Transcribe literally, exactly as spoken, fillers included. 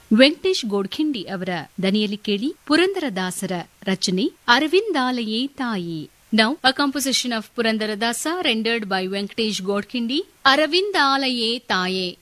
ವೆಂಕಟೇಶ್ ಗೋಡ್ಖಿಂಡಿ ಅವರ ದನಿಯಲ್ಲಿ ಕೇಳಿ ಪುರಂದರದಾಸರ ರಚನೆ ಅರವಿಂದಾಲಯೇ ತಾಯಿ. Now, a composition of Purandaradasa rendered by Venkatesh Godkhindi, Aravindalaye Taye.